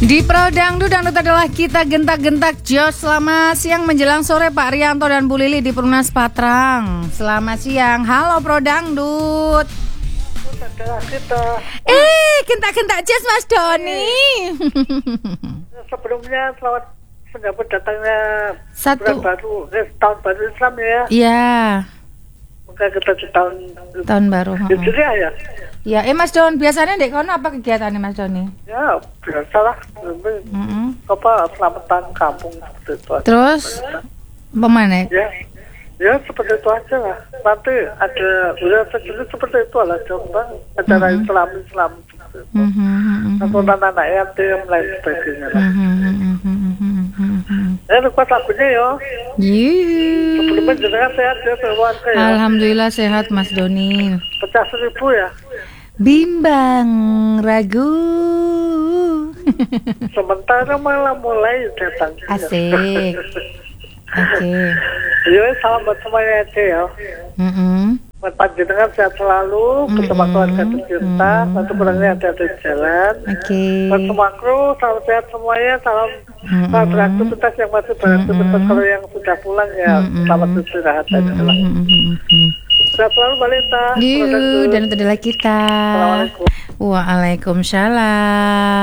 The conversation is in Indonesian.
Di Prodangdu Dangdut adalah kita gentak-gentak jos. Selamat siang menjelang sore Pak Rianto dan Bu Lili di Perumnas Patrang. Selamat siang. Halo Prodangdut. Gentak-gentak jos Mas Doni. Sebelumnya selamat menyambut datangnya Satu bulan baru, tahun baru Islam ya. Iya. Maka kita di Tahun baru. Hijriah ya. Ya, Mas Don, biasanya dek kono apa kegiatannya Mas Doni? Ya biasalah. Apa selamatan kampung seperti itu. Terus pemana? Ya seperti itu aja lah. Nanti ada budaya sejenis seperti itu lah. Coba acara Islam seperti itu. Angkutan anak yatim lain sebagainya lah. Request lagunya ya. Sebelumnya jenengan sehat ya keluarga ya. Alhamdulillah sehat Mas Doni. Pecah 1000 ya. Bimbang ragu. Sementara malah mulai datang. Asik. Oke. Ya salam buat semuanya aja ya. Buat panjenengan sehat selalu, bersama keluarga tercinta, satu kurangnya ada di jalan. Oke. Buat semua kru, salam sehat semuanya, salam beraktivitas yang masih beraktivitas. Kalau yang sudah pulang ya selamat istirahat aja lah. Sehat selalu Mbak Lita. Dan itu adalah kita. Assalamualaikum. Waalaikumsalam.